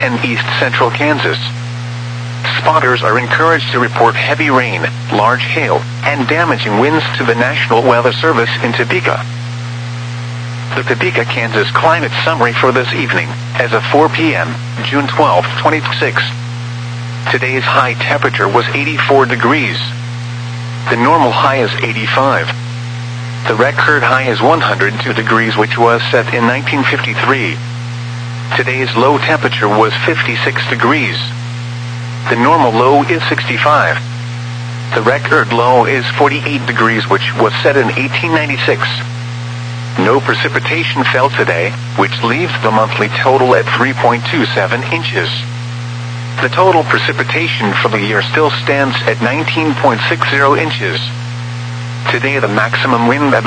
and east central Kansas. Spotters are encouraged to report heavy rain, large hail, and damaging winds to the National Weather Service in Topeka. The Topeka, Kansas climate summary for this evening, as of 4 p.m., June 12, 2026. Today's high temperature was 84 degrees. The normal high is 85. The record high is 102 degrees, which was set in 1953. Today's low temperature was 56 degrees. The normal low is 65. The record low is 48 degrees, which was set in 1896. No precipitation fell today, which leaves the monthly total at 3.27 inches. The total precipitation for the year still stands at 19.60 inches. Today the maximum wind